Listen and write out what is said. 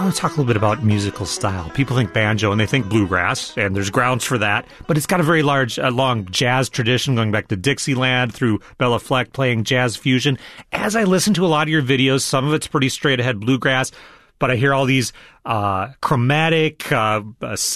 want to talk a little bit about musical style. People think banjo and they think bluegrass, and there's grounds for that, but it's got a very long jazz tradition going back to Dixieland through Bella Fleck playing jazz fusion. As I listen to a lot of your videos, some of it's pretty straight ahead bluegrass, but I hear all these chromatic